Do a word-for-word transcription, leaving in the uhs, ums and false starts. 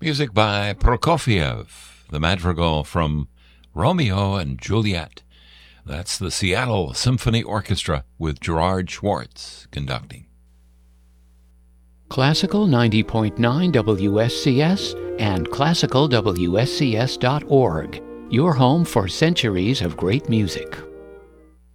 Music by Prokofiev, the madrigal from Romeo and Juliet. That's the Seattle Symphony Orchestra with Gerard Schwartz conducting. Classical ninety point nine W S C S and classical W S C S dot org, your home for centuries of great music.